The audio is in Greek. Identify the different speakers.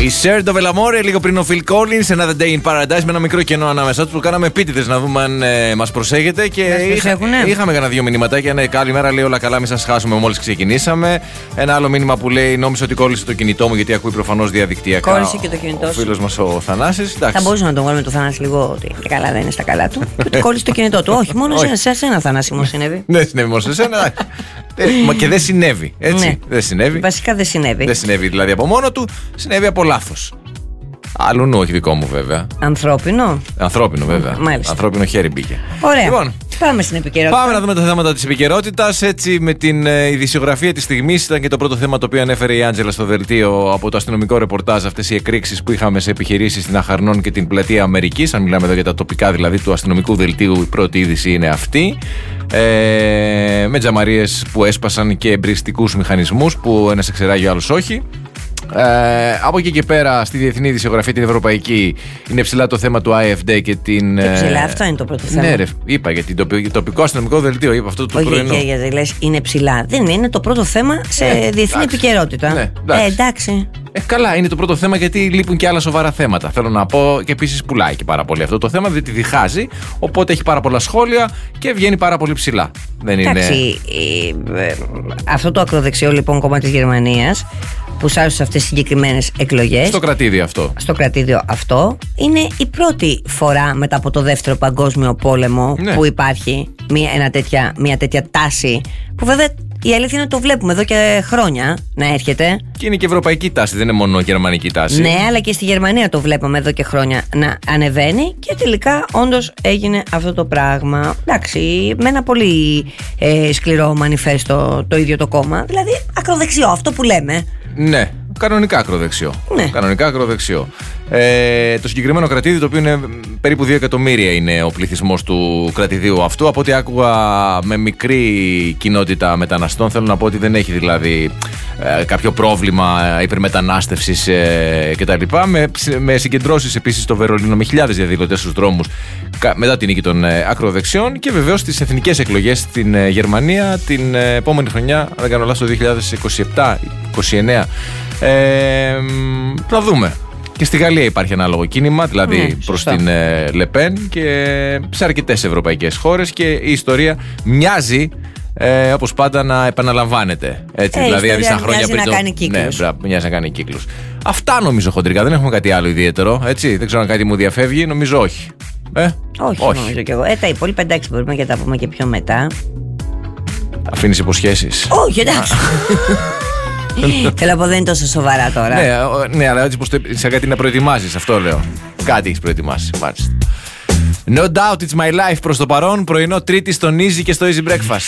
Speaker 1: Η Shared of El Amore, λίγο πριν ο Phil Collins, Another Day in Paradise, με ένα μικρό κενό ανάμεσά του που κάναμε επίτηδες να δούμε αν μας προσέχετε. Και είχαμε κανένα δύο μηνύματάκια. Ναι, καλημέρα, λέει όλα καλά, μην σας χάσουμε μόλις ξεκινήσαμε. Ένα άλλο μήνυμα που λέει: νόμιζα ότι κόλλησε το κινητό μου γιατί ακούει προφανώς διαδικτυακά.
Speaker 2: Κόλλησε και το κινητό σου.
Speaker 1: Ο φίλος μας ο Θανάσης.
Speaker 2: Θα μπορούσε να τον βάλουμε το Θανάση λίγο ότι καλά δεν είναι στα καλά του. Ότι κόλλησε το κινητό του. Όχι, μόνο σε εσένα, Θανάση, μου συνέβη.
Speaker 1: Δεν συνέβη μόνο σε εσένα. Και δεν συνέβη. Έτσι.
Speaker 2: Ναι.
Speaker 1: Δεν συνέβη.
Speaker 2: Βασικά δεν συνέβη.
Speaker 1: Δεν συνέβη δηλαδή από μόνο του, συνέβη από λάθος. Άλλου νου, όχι δικό μου βέβαια.
Speaker 2: Ανθρώπινο.
Speaker 1: Ανθρώπινο βέβαια.
Speaker 2: Μάλιστα.
Speaker 1: Ανθρώπινο χέρι μπήκε.
Speaker 2: Ωραία.
Speaker 1: Λοιπόν,
Speaker 2: πάμε στην επικαιρότητα.
Speaker 1: Πάμε να δούμε τα θέματα της επικαιρότητας. Έτσι, με την ειδησιογραφία της στιγμής, ήταν και το πρώτο θέμα το οποίο ανέφερε η Άντζελα στο δελτίο από το αστυνομικό ρεπορτάζ. Αυτές οι εκρήξεις που είχαμε σε επιχειρήσεις στην Αχαρνών και την πλατεία Αμερικής. Αν μιλάμε εδώ για τα τοπικά δηλαδή του αστυνομικού δελτίου, η πρώτη είδηση είναι αυτή. Με τζαμαρίες που έσπασαν και εμπριστικούς μηχανισμούς που ένας εξεράγει ο άλλος όχι. Από εκεί και πέρα στη διεθνή ειδησιογραφία την ευρωπαϊκή είναι ψηλά το θέμα του AFD και την.
Speaker 2: Και ψηλά, αυτό είναι το πρώτο θέμα.
Speaker 1: Ναι, ρε, είπα για το τοπικό αστυνομικό δελτίο, είπα αυτό το πρωινό.
Speaker 2: Όχι, γιατί λες είναι ψηλά. Δεν είναι το πρώτο θέμα σε διεθνή επικαιρότητα.
Speaker 1: Ναι,
Speaker 2: εντάξει.
Speaker 1: Καλά, είναι το πρώτο θέμα γιατί λείπουν και άλλα σοβαρά θέματα. Θέλω να πω και επίσης πουλάει και πάρα πολύ αυτό το θέμα, διότι διχάζει. Οπότε έχει πάρα πολλά σχόλια και βγαίνει πάρα πολύ ψηλά. Δεν
Speaker 2: εντάξει, αυτό το ακροδεξιό λοιπόν κόμμα της Γερμανίας που σάρωσε σε αυτές τις συγκεκριμένες εκλογές.
Speaker 1: Στο κρατήδιο αυτό.
Speaker 2: Στο κρατήδιο αυτό είναι η πρώτη φορά μετά από το Δεύτερο Παγκόσμιο Πόλεμο που υπάρχει μια τέτοια τάση που βέβαια η αλήθεια είναι ότι το βλέπουμε εδώ και χρόνια να έρχεται.
Speaker 1: Και είναι και ευρωπαϊκή τάση, δεν είναι μόνο γερμανική τάση.
Speaker 2: Ναι, αλλά και στη Γερμανία το βλέπουμε εδώ και χρόνια να ανεβαίνει και τελικά όντως έγινε αυτό το πράγμα. Εντάξει, με ένα πολύ σκληρό μανιφέστο το ίδιο το κόμμα. Δηλαδή ακροδεξιό, αυτό που λέμε.
Speaker 1: Ναι, κανονικά ακροδεξιό.
Speaker 2: Ναι.
Speaker 1: Κανονικά ακροδεξιό. Το συγκεκριμένο κρατήδιο, το οποίο είναι περίπου 2 εκατομμύρια είναι ο πληθυσμός του κρατηδίου αυτού. Από ό,τι άκουγα, με μικρή κοινότητα μεταναστών. Θέλω να πω ότι δεν έχει δηλαδή κάποιο πρόβλημα υπερμετανάστευσης κτλ. Με συγκεντρώσεις επίσης στο Βερολίνο με χιλιάδες διαδηλωτές στους δρόμους μετά την νίκη των ακροδεξιών. Και βεβαίως στις εθνικές εκλογές στην Γερμανία την επόμενη χρονιά, αν δεν κάνω λάθος, το 2027-29. Θα δούμε. Και στη Γαλλία υπάρχει ανάλογο κίνημα, δηλαδή προς την Λεπέν και σε αρκετές ευρωπαϊκές χώρες, και η ιστορία μοιάζει όπως πάντα να επαναλαμβάνεται. Έτσι, δηλαδή σαν χρόνια πριν.
Speaker 2: Μοιάζει να κάνει κύκλους.
Speaker 1: Ναι, μοιάζει να κάνει κύκλους. Αυτά νομίζω χοντρικά. Δεν έχουμε κάτι άλλο ιδιαίτερο. Έτσι, δεν ξέρω αν κάτι μου διαφεύγει. Νομίζω όχι.
Speaker 2: Όχι, νομίζω κι εγώ. Τα υπόλοιπα εντάξει, μπορούμε και τα πούμε και πιο μετά.
Speaker 1: Αφήνεις υποσχέσεις?
Speaker 2: Όχι, εντάξει. Θέλω να πω, δεν είναι τόσο σοβαρά τώρα.
Speaker 1: Ναι, αλλά έτσι πως σε κάτι να προετοιμάζεις, αυτό λέω. Κάτι έχεις προετοιμάσει, μάλιστα. No doubt it's my life προς το παρόν. Πρωινό Τρίτη στο Easy και στο Easy Breakfast.